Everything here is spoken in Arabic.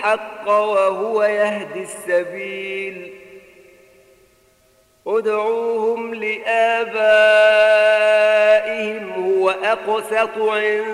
الحق وهو يهدي السبيل ادعوهم لآبائهم هو أقسط عند